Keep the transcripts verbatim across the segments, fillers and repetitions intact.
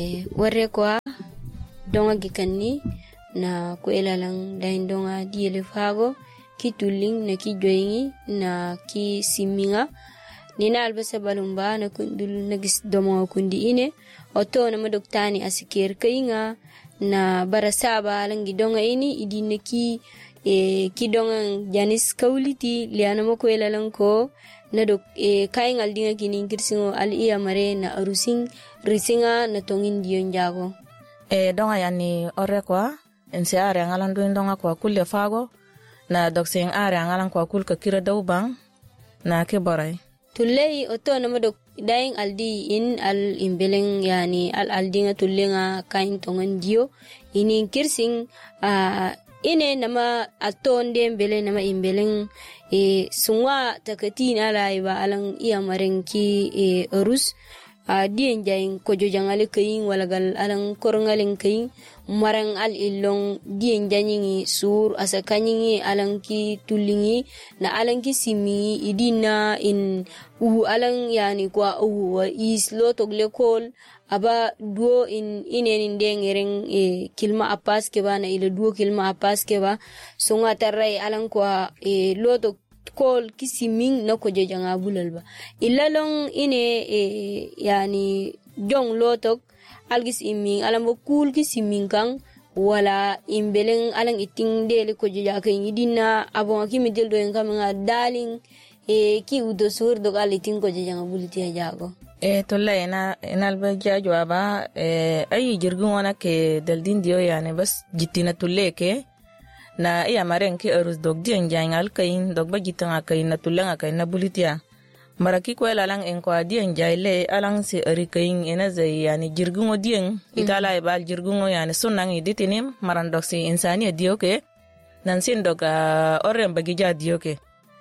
warre kwa donga gikanni na ko elalang dain donga diele fago ki tulling na ki joyingi na ki siminga nina albasa balumba na kundul nagis domo kundi ine oto na madoktani asikir kainga na barasaba langi donga ini idine ki e ki donga janis kauliti liana mo ko elalang ko na dok e kaingal dinga kini kirsingo al iya mare na arusing risinga na tongin diyon jago e donga yani orre kwa ense are ngalan duin donga kwa kulle fago na doksing are ngalan kwa kul ka kira dawbang na ke boray tullei oto na madok daing aldi in al imbeleng yani al aldinga tullenga kain tongan dio ini kirsing uh, ine nama aton dem bele nama imbeleng e sungwa takati na laiba alang iya marenki e urus a dien jayin kojo jangale kayin walagal alang korongaleng kayin marang al ilong dien janyi sur asa kanyi alang ki tulingi na alang ki simi idina in u alang yani kwa u is lotok lekol aba duo in inen dengereng e kilma apas ke ba na ile duo kilma apas ke ba songa tarai alang kwa e lotok kol kisiming na ko janga bulalba ilalong ine e yani jong lotok algis iming alam bo kul kisiming kang wala imbeleng alang iting dele ko jaga kay idina abong aki midel do en kamanga daling e ki udo sur do aliting ko janga buliti jago e tolla ena enalba jajo aba e ay jirgun wana ke daldin dio yani bas jitina tolle ke na iya maren ki arus dog dian jangal kain dog bagitanga kain na tulanga kain na bulitia maraki ko lalang en ko dian jaile alang se ari kain ena zai yani jirgungo dian itala e bal jirgungo yani sunang iditinim maran dog se insani dio ke nan sin dog orem bagija dio ke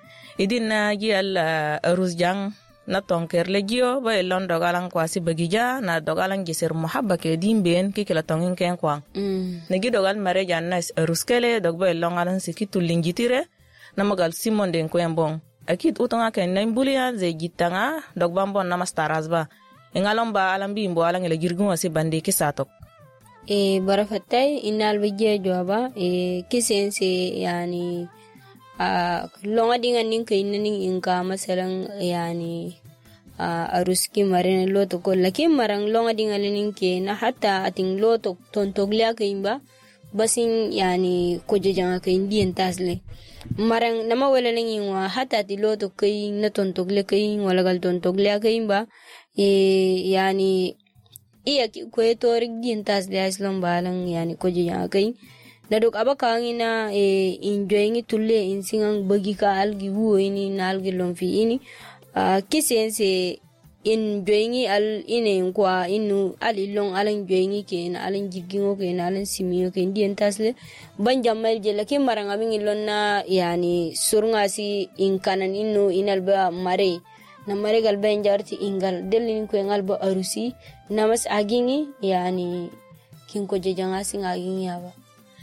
idina gi al arus jang na tonker legio ba elon dogalang kwasi bagija na dogalang giser muhabba ke dimben ki kila tongin ken kwa mm. negi dogal mare janna ruskele dogba elon alan sikitu lingitire na magal simon den ko embon akit utonga ken na imbulia ze gitanga dogba mbon na mastarazba engalon ba alan bi mbo alan ele girgun wasi bande ki satok e barafatay inal bije joba e kisense yani Uh, longa dinga ning kay naning inka masalang yani uh, aruski marina loto ko laki marang longa dinga ning ke na hata ating loto tontoglia kay ba basing yani ko jajanga kay indian tasle marang nama wala lang yung uh, hata ti loto kay na tontoglia kay wala gal tontoglia kay ba e yani iya ko eto rig dian tasle aslong balang yani ko jajanga kay nadok aba kangina e enjoying tulle insingang bagi ka algi wo ini nalgi lomfi ini uh, kisense enjoying al ine kwa inu alilong alang enjoying ke na alang jigingo ke na alang simiyo ke ndien tasle banjamal je laki maranga mingilon na yani surunga si inkanan inu inalba mare na mare gal benjarti ingal delin ko ngalba arusi namas agingi yani kinko jejanga sing agingi aba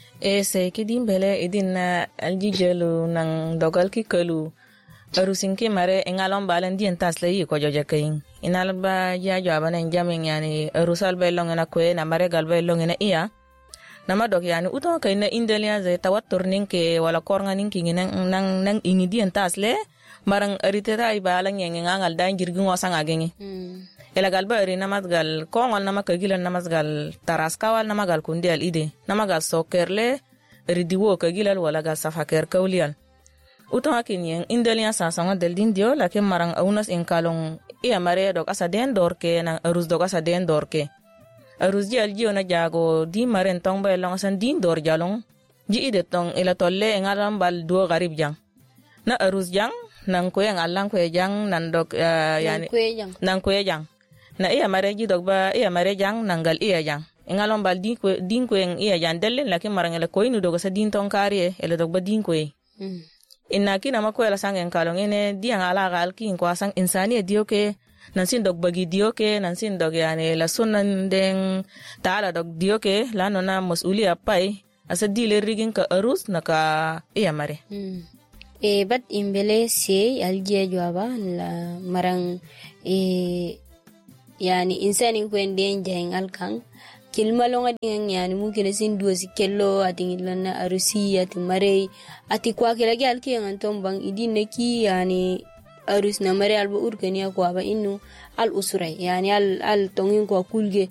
e se kidim bele idin na aljijelu nang dogal ki kalu arusin ki mare engalon balan dien tasle yi ko joja kayin inalba ya jaba nan jamin yani arusal belong na ko na mare gal belong na iya nama dog yani uto kayin na indelia ze tawattur ninke wala kornga ninki nang nang nang ingi dien tasle marang aritera ay balan yang ngangal dan jirgun wasang agengi mm. ela galba ri namasgal kongol namakagila namasgal taraskawal namagal kundial ide namagal sokerle ridiwo kagilal wala gal safaker kaulian uto hakin yang indalian sasanga del dindio lakin marang aunas in kalong iya mare dog asa den dorke nang arus dog asa den dorke arus ji aljio na jago di maren tong ba long san din dor jalong ji ide tong ela tolle ngalam bal duo garib jang na arus jang nang ko yang allang ko jang nan dog uh, yani nang ko jang na iya mare ji dogba iya mare jang nangal iya jang engalon bal din ko din ko en iya jang dellen lakin marang ele ko inu dogo sa din ton kari ele dogba din ko e mm. inna kina mako ela sangen kalong ene diang ala gal kin ko sang insani dio ke nansin dog bagi dio ke nansin dog yani la sunan den taala dog dio ke la nona masulia pai asa dile rigin ka arus naka iya mare mm. e bat imbele se alje jwaba la marang e yani insani ko nden jayin alkan kilma longa dingen yani mungkin sin duo si kello ati lana arusi ati mare ati kwa kila gal ki ngantom bang idin neki yani arus na mare alba urkani ko aba inu al usurai yani al al tongin ko kulge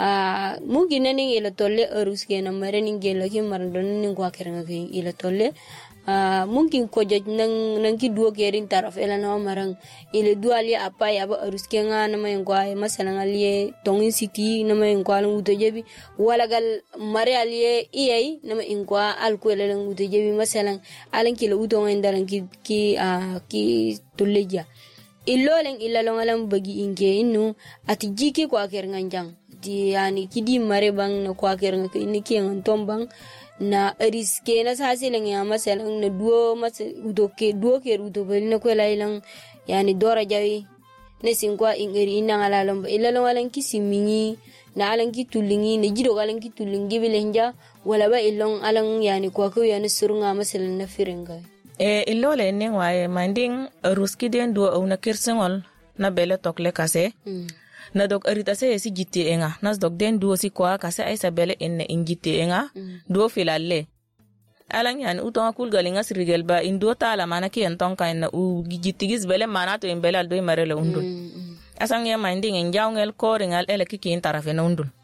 a mungkin nani ila tolle arus ke na mare ninge laki marandon nin ko keranga ke ila tolle Uh, mungkin ko jaj nang nang ki duo kerin taraf ela na marang ile duali apa ya ba arus kenga na may ko ay masalan aliye tongin city na may ko alang uto jebi wala gal mare aliye iyay na may ko al ko ela lang uto jebi masalan alang kila uto ngayon dalang ki ki uh, ki tuleja ilo lang ilalong alang bagi inge inu ati jiki ko aker nganjang di yani kidi mare bang na ko aker ngak ini ki ngan tombang na riske na sasilang ya masalang na duo mas udo ke duo ke udo bali na ko lailang yani dora jawi na singkwa ingeri inang alalong ilalong alang kisimingi na alang kitulingi na jido alang kitulingi bilenja wala ba ilong alang yani kwa ko yani surunga masalang na firenga e ilole neng wae minding ruski den duo au na kirsengol na bele tokle kase mm. na dog arita se si jitte enga nas dog den duo si kwa kase ay sabele enne injitte enga mm. duo filalle alang yan utonga kul galinga sirigel ba indo tala mana ki enton ka na u jittigis bele mana to embele aldo marele undul mm. asang ya minding en jawngel ko ringal ele ki kin tarafe na undul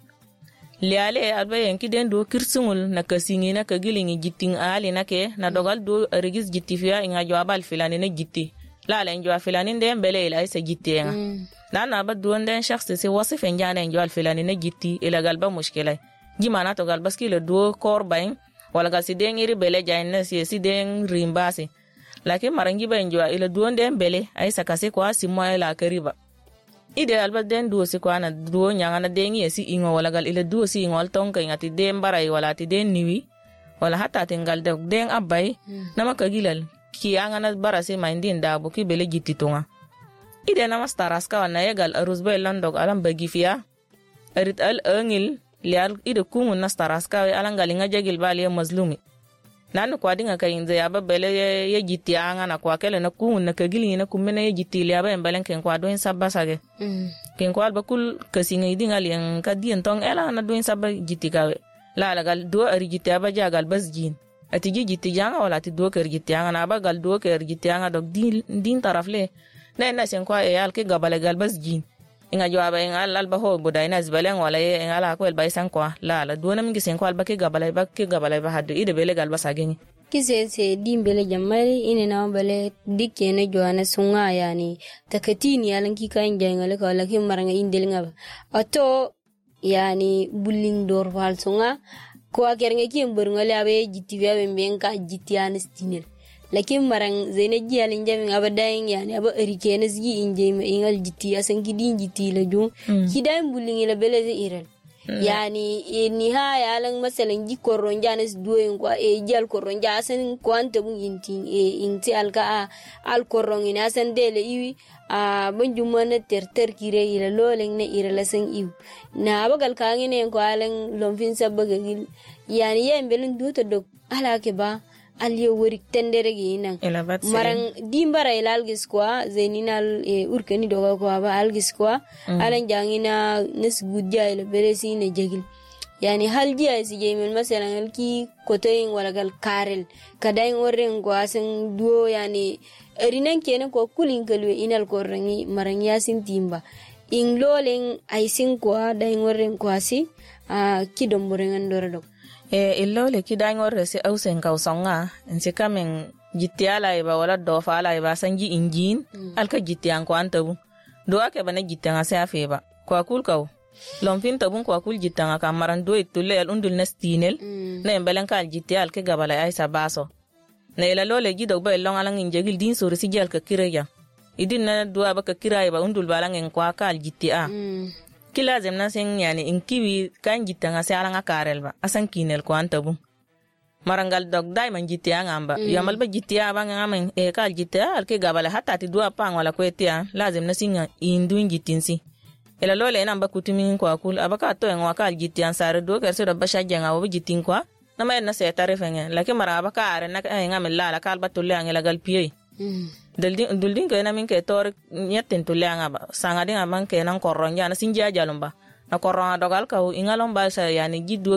liale alba yen ki den duo kirsungul na kasingi na kagilingi jitting ali na ke na dogal duo rigis jittifia inga jwabal filani na jitti la len jwa filani den bele ila isa jitte enga mm. lana ba duon den shakhsi si wasifen jana en jwal filani na jitti ila galba mushkila jimana to galba skile duo kor bain wala gal si den iri bele jaina si si den rimbasi lakin marangi ba en jwa ila duon den bele ay sakase kwa si mo ila kariba ide alba den duo si kwa na duo nyanga na den yesi ingo wala gal ila duo si ingol tonka ngati den barai wala ti den niwi wala hata tingal de den abai hmm. nama kagilal ki anga na barase mindin da bu ki bele jitti tonga ide nama staraska wana yegal aruzba landog alam bagifia arit al angil lial ide kumun na staraska alang galinga jagil bali mazlumi nanu kwa dinga kayinze yaba bele ye jitti anga na kwa kele na kumun na kagili na kumena ye jitti liaba embalen ken kwa doin sabasage mm. ken kwa bakul kasinga idinga liang kadien tong ela na doin sabba jitti kawe la la gal do ari jitti aba jagal basjin ati jitti janga wala ati do ker jitti anga na ba gal do ker jitti anga dog din din tarafle na na sen kwa e al ke gabale gal basjin inga jwaba en al alba ho bodai na zbalen wala e en ala ko el baisan kwa la la do na mi sen kwa alba ke gabale ba ke gabale ba hadu ide bele gal basageni kise se dimbele jamari ine na bale dikke ne joana sunga yani takatini yalan ki kan jangale ko la ki maranga indelinga ato yani bulling dor fal sunga ko akernge ki mburngale abe jittiya be benka jittiana stinel lakin marang zaina ji alin jami abadayin yani aba erikenes gi inje ma ingal jitti asan gidin jitti la ju kidan bulling ila bele ze iral yani ni ha yalan masalan ji koron janes duwen kwa e jal koron ja asan kwanta bun inti e inti alka al koron ina asan dele iwi a banjuma na terter kire ila lolen na ira lasan iw na abagal kangine ko alan lomfin sabaga gil yani yembelin duto dok ala ke ba aliyo wori tendere gi nan marang dimbara ila algis kwa zeninal e urkani doga ko aba algis kwa mm. alan jangina nes gudja ila beresi ne jegil yani halji ay si jeymen masalan alki kotoyin wala gal karel kadayin worren ko asan duo yani erinan kene ko kulin kalwe inal ko rangi marang yasin timba in lolen ay sin kwa dayin worren ko asi a kidom borengan dorodok e illole kidangor rese ausen kausonga ense kamen jittiala iba wala do fala iba sanji injin mm. alka jittian ko antabu do ake bana jittian ase afeba ko akul kaw lomfin tabun ko akul jittian ka maran do itulle al undul nastinel mm. na embelen kal jittial ke gabala ay sabaso na ila lole gido ba long alang injegil din sori sijal ka kireya idin na do aba ka kirai ba undul balang en ko akal jittia mm. kila zemna sen yani inkiwi kan jitanga se alanga karel ba asan kinel ko antabu marangal dog dai man jitia ngamba mm. yamal ba jitia ba ngamen e kal jitia alke gabala hatta ti dua pang wala ko etia lazim na singa induin jitinsi ela lole namba kutumi ko akul abaka to en wakal jitia sare do kerso da basha janga wo jitin ko na ma na se tare fenge lake mara abaka are na ngamel la la kal batulle angela gal piye mm. duldin duldin ke na min ke tor nyetin tulanga ba sanga dinga man ke nan koron ya na sinja jalumba na koron dogal ka ingalon ba sa yani jiddu